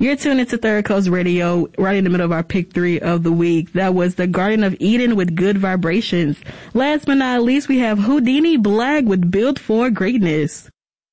You're tuned into Third Coast Radio, right in the middle of our pick 3 of the week. That was the Garden of Eden with Good Vibrations. Last but not least, we have Houdini Black with Built for Greatness.